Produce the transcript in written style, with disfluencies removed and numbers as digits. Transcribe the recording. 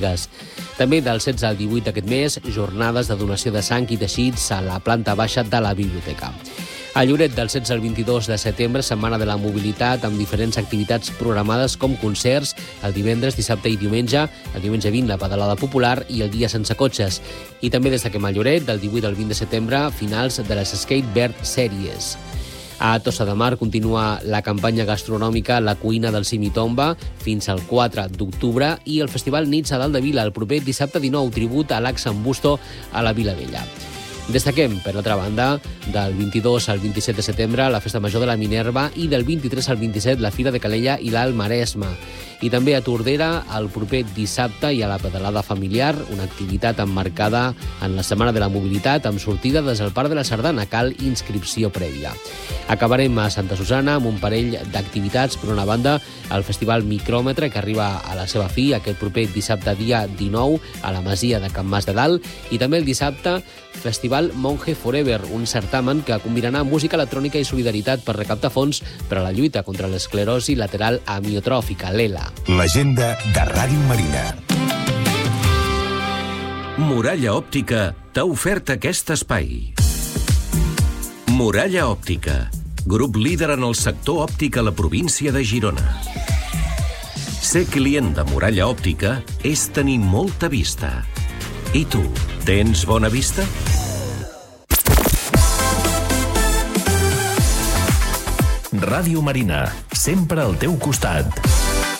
També del 16 al 18 d'aquest mes, jornades de donació de sang i teixits a la planta baixa de la biblioteca. A Lloret, del 16 al 22 de setembre, setmana de la mobilitat, amb diferents activitats programades com concerts el divendres, dissabte i diumenge, el diumenge 20 la pedalada popular i el dia sense cotxes. I també destaquem a Lloret, del 18 al 20 de setembre, finals de les Skatebird Series. A Tossa de Mar continua la campanya gastronòmica La Cuina del Cim i Tomba fins al 4 d'octubre i el Festival Nits a Dalt de Vila el proper dissabte 19, tribut a l'Ax Busto a la Vila Vella. Destaquem, per l'altra banda, del 22 al 27 de setembre la Festa Major de la Minerva i del 23 al 27 la Fira de Calella i l'Alt Maresme. I també a Tordera el proper dissabte hi ha la pedalada familiar, una activitat emmarcada en la Setmana de la Mobilitat amb sortida des del Parc de la Sardana, cal inscripció prèvia. Acabarem a Santa Susana amb un parell d'activitats. Per una banda, el Festival Micròmetre, que arriba a la seva fi aquest proper dissabte dia 19 a la Masia de Can Mas de Dalt, i també el dissabte Festival Monge Forever, un certamen que combinarà música electrònica i solidaritat per recaptar fons per a la lluita contra l'esclerosi lateral amiotròfica, l'ELA. L'agenda de Ràdio Marina. Muralla Òptica t'ha ofert aquest espai. Muralla Òptica, grup líder en el sector òptic a la província de Girona. Ser client de Muralla Òptica és tenir molta vista. I tu, tens bona vista? Ràdio Marina, sempre al teu costat.